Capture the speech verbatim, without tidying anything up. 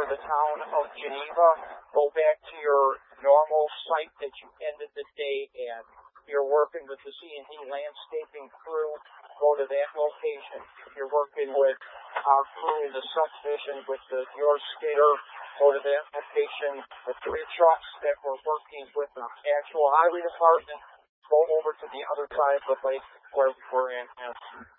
the town of Geneva. Go back to your normal site that you ended the day at. You're working with the C and D landscaping crew. Go to that location. You're working with our crew in the substation with the your skidder. Go to that location. The three trucks that were working with the actual highway department. Go over to the other side of the lake where we're in.